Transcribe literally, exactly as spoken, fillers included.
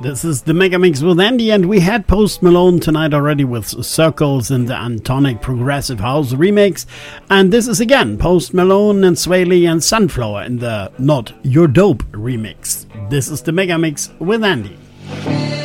This is the Mega Mix with Andy, and we had Post Malone tonight already with Circles in the Antonic Progressive House remix. And this is again Post Malone and Swae Lee and Sunflower in the Not Your Dope remix. This is the Mega Mix with Andy.